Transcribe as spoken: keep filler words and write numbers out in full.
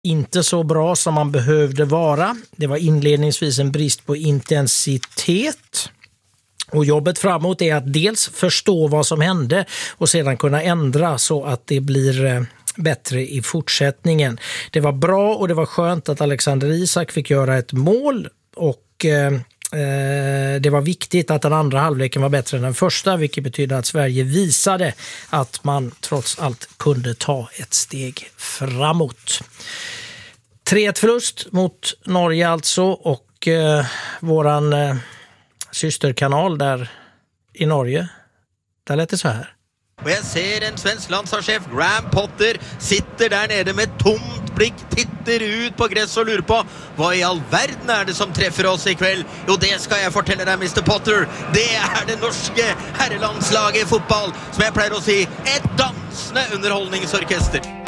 inte så bra som man behövde vara. Det var inledningsvis en brist på intensitet. Och jobbet framåt är att dels förstå vad som hände och sedan kunna ändra så att det blir bättre i fortsättningen. Det var bra och det var skönt att Alexander Isak fick göra ett mål, och eh, det var viktigt att den andra halvleken var bättre än den första, vilket betyder att Sverige visade att man trots allt kunde ta ett steg framåt. tre ett förlust mot Norge alltså, och eh, våran eh, systerkanal där i Norge, där lät det så här. Och jag ser en svensk landslagschef, Graham Potter, sitter där nere med tomt blick, tittar ut på gräs och lurer på vad i all världen är det som träffar oss ikväll. Jo, det ska jag fortälla dig, mister Potter. Det är det norske herrelandslaget i fotboll, som jag plejer att säga, ett dansende underhållningsorkester.